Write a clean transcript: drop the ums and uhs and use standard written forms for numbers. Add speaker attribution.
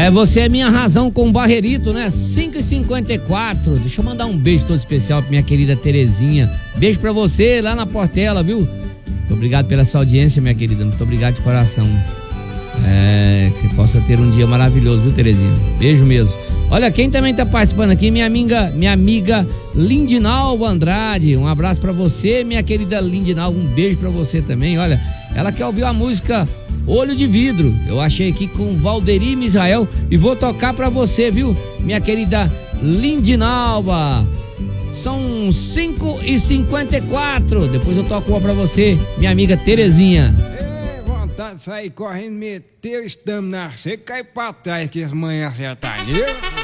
Speaker 1: Você é minha razão com o Barrerito, né? 5h54. Deixa eu mandar um beijo todo especial pra minha querida Terezinha. Beijo pra você lá na Portela, viu? Muito obrigado pela sua audiência, minha querida. Muito obrigado de coração. Que você possa ter um dia maravilhoso, viu, Terezinha? Beijo mesmo. Olha, quem também tá participando aqui, minha amiga Lindinalva Andrade. Um abraço pra você, minha querida Lindinalva. Um beijo pra você também. Olha, ela quer ouvir a música Olho de Vidro. Eu achei aqui com Valderi Misael e vou tocar pra você, viu, minha querida Lindinalva. São 5h54. Depois eu toco uma pra você, minha amiga Terezinha.
Speaker 2: Vontade de sair correndo, meter o estame na seca e cair pra trás, que as manhãs sertaneiras.